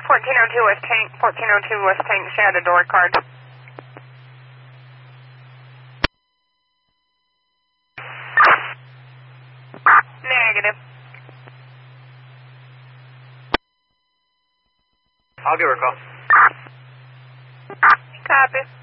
1402 West Tank, 1402 West Tank, she had a door card. Negative. I'll give her a call. Copy.